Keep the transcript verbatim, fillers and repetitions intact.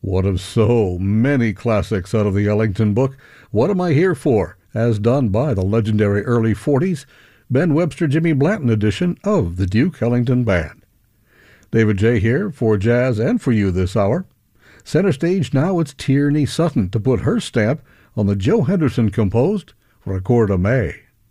One of so many classics out of the Ellington book, What Am I Here For?, as done by the legendary early forties Ben Webster Jimmy Blanton edition of the Duke Ellington Band. David J. here for Jazz and for you this hour. Center stage now, it's Tierney Sutton to put her stamp on the Joe Henderson composed Record of May.